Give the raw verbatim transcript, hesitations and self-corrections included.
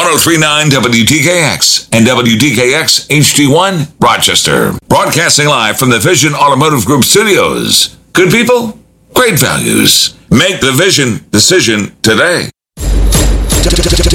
oh three point nine W T K X and W T K X H D one, Rochester. Broadcasting live from the Vision Automotive Group studios. Good people, great values. Make the Vision decision today.